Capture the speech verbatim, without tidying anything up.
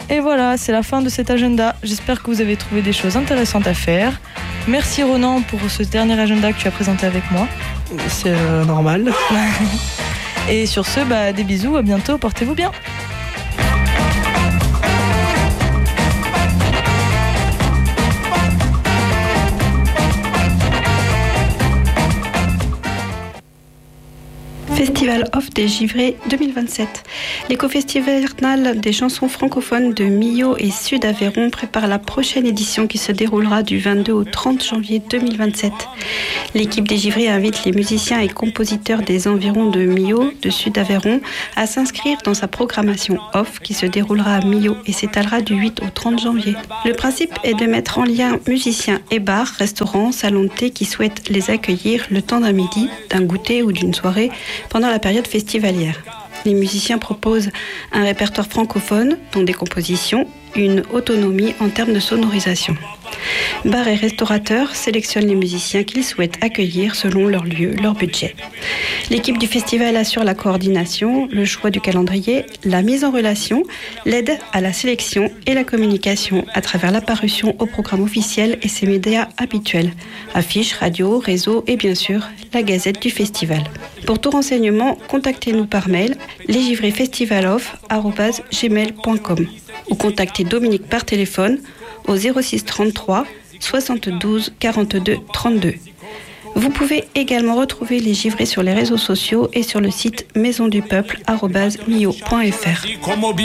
Et voilà, c'est la fin de cet agenda. J'espère que vous avez trouvé des choses intéressantes à faire. Merci Ronan pour ce dernier agenda que tu as présenté avec moi. C'est euh, normal. Et sur ce, bah, des bisous, à bientôt, portez-vous bien. Festival Off des Givrés deux mille vingt-sept. L'éco-festival des chansons francophones de Millau et Sud-Aveyron prépare la prochaine édition qui se déroulera du vingt-deux au trente janvier deux mille vingt-sept. L'équipe des Givrés invite les musiciens et compositeurs des environs de Millau, de Sud-Aveyron, à s'inscrire dans sa programmation Off qui se déroulera à Millau et s'étalera du huit au trente janvier. Le principe est de mettre en lien musiciens et bars, restaurants, salons de thé qui souhaitent les accueillir le temps d'un midi, d'un goûter ou d'une soirée pendant la période festivalière. Les musiciens proposent un répertoire francophone, dont des compositions, une autonomie en termes de sonorisation. Bars et restaurateurs sélectionnent les musiciens qu'ils souhaitent accueillir selon leur lieu, leur budget. L'équipe du festival assure la coordination, le choix du calendrier, la mise en relation, l'aide à la sélection et la communication à travers l'apparition au programme officiel et ses médias habituels, affiches, radio, réseaux et bien sûr la gazette du festival. Pour tout renseignement, contactez-nous par mail lesgivrésfestivaloff arobase gmail point com ou contactez Dominique par téléphone au zéro six trente-trois soixante-douze quarante-deux trente-deux. Vous pouvez également retrouver les Givrés sur les réseaux sociaux et sur le site maison du peuple arobase mio point f r.